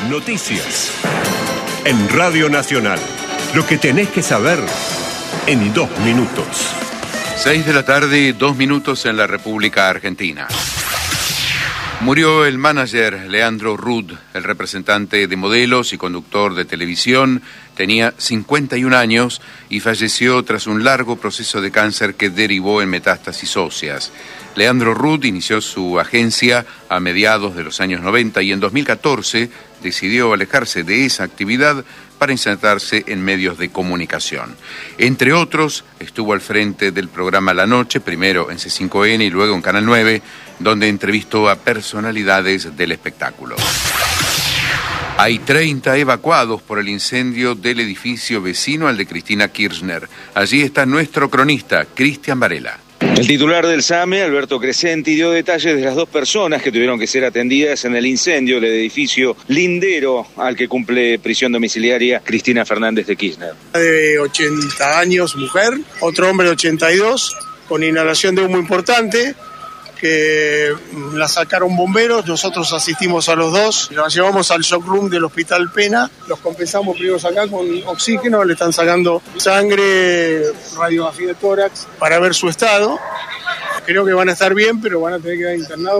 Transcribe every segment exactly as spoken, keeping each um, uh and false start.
Noticias. En Radio Nacional. Lo que tenés que saber en dos minutos. Seis de la tarde, dos minutos en la República Argentina. Murió el manager Leandro Rudd, el representante de modelos y conductor de televisión. Tenía cincuenta y un años y falleció tras un largo proceso de cáncer que derivó en metástasis óseas. Leandro Rudd inició su agencia a mediados de los años noventa y en dos mil catorce decidió alejarse de esa actividad para insertarse en medios de comunicación. Entre otros, estuvo al frente del programa La Noche, primero en C cinco N y luego en Canal nueve, donde entrevistó a personalidades del espectáculo. Hay treinta evacuados por el incendio del edificio vecino al de Cristina Kirchner. Allí está nuestro cronista, Cristian Varela. El titular del SAME, Alberto Crescenti, dio detalles de las dos personas que tuvieron que ser atendidas en el incendio del edificio lindero al que cumple prisión domiciliaria Cristina Fernández de Kirchner. De ochenta años, mujer, otro hombre de ochenta y dos, con inhalación de humo importante, que la sacaron bomberos, nosotros asistimos a los dos, los llevamos al shock room del Hospital Pena, los compensamos primero acá con oxígeno, le están sacando sangre, radiografía de tórax para ver su estado. Creo que van a estar bien, pero van a tener que quedar internados.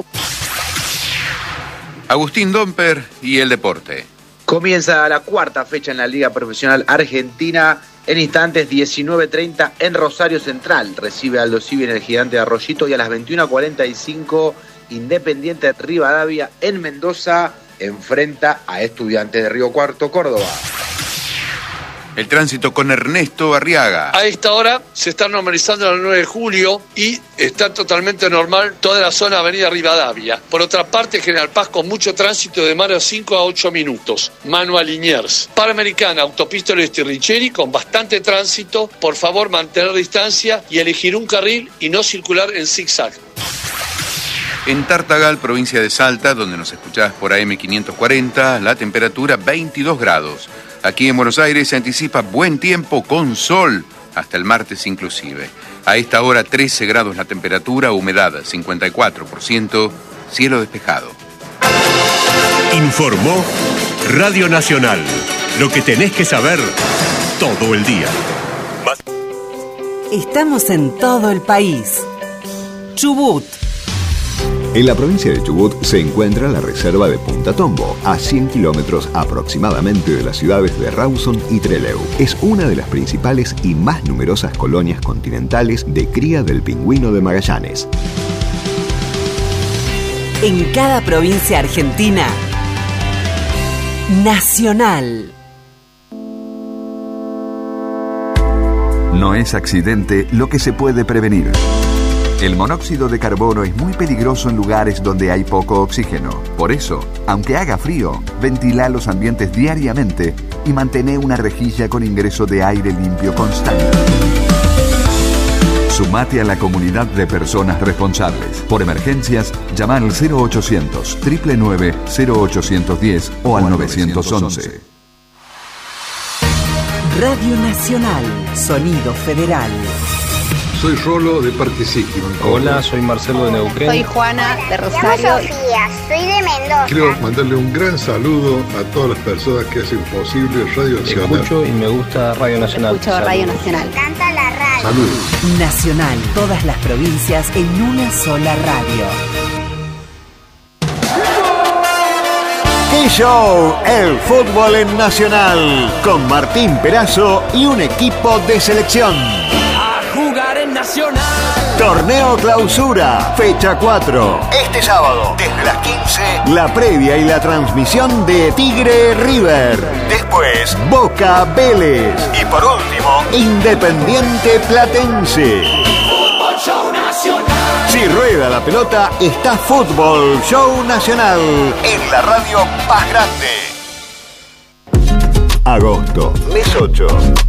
Agustín Domper y el deporte. Comienza la cuarta fecha en la Liga Profesional Argentina. En instantes, diecinueve treinta en Rosario Central. Recibe a Aldo Civi en el Gigante de Arroyito. Y a las veintiuno cuarenta y cinco, Independiente Rivadavia en Mendoza enfrenta a Estudiantes de Río Cuarto, Córdoba. El tránsito con Ernesto Arriaga. A esta hora se está normalizando el nueve de julio y está totalmente normal toda la zona Avenida Rivadavia. Por otra parte, General Paz con mucho tránsito de más de cinco a ocho minutos. Manuel Liniers. Panamericana, Autopista Oeste Richeri con bastante tránsito. Por favor, mantener distancia y elegir un carril y no circular en zigzag. En Tartagal, provincia de Salta, donde nos escuchás por A M quinientos cuarenta, la temperatura veintidós grados. Aquí en Buenos Aires se anticipa buen tiempo con sol, hasta el martes inclusive. A esta hora trece grados la temperatura, humedad cincuenta y cuatro por ciento, cielo despejado. Informó Radio Nacional. Lo que tenés que saber todo el día. Estamos en todo el país. Chubut. En la provincia de Chubut se encuentra la reserva de Punta Tombo, a cien kilómetros aproximadamente de las ciudades de Rawson y Trelew. Es una de las principales y más numerosas colonias continentales de cría del pingüino de Magallanes. En cada provincia argentina, Nacional. No es accidente lo que se puede prevenir. El monóxido de carbono es muy peligroso en lugares donde hay poco oxígeno. Por eso, aunque haga frío, ventila los ambientes diariamente y mantén una rejilla con ingreso de aire limpio constante. Sumate a la comunidad de personas responsables. Por emergencias, llama al cero ochocientos, nueve nueve nueve, cero ochocientos diez o al novecientos once. Radio Nacional, Sonido Federal. Soy Rolo de Parque Síquilo. Hola, soy Marcelo de Neuquén. Soy Juana de Rosario. Soy Sofía, soy de Mendoza. Quiero mandarle un gran saludo a todas las personas que hacen posible Radio Nacional. Escucho y me gusta Radio Nacional. Escucho Saludos. Radio Nacional. Me encanta la radio. Saludos. Nacional, todas las provincias en una sola radio. ¡Qué show! El fútbol en Nacional, con Martín Perazo y un equipo de selección. Jugar en Nacional. Torneo Clausura, fecha cuatro. Este sábado, desde las quince, la previa y la transmisión de Tigre River. Después, Boca Vélez. Y por último, Independiente Platense. Fútbol Show Nacional. Si rueda la pelota, está Fútbol Show Nacional en la radio más grande. Agosto, mes ocho.